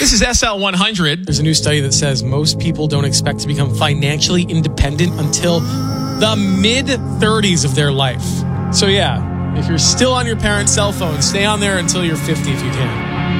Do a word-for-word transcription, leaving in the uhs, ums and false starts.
This is S L one hundred. There's a new study that says most people don't expect to become financially independent until the mid-thirties of their life. So yeah, if you're still on your parents' cell phone, stay on there until you're fifty if you can.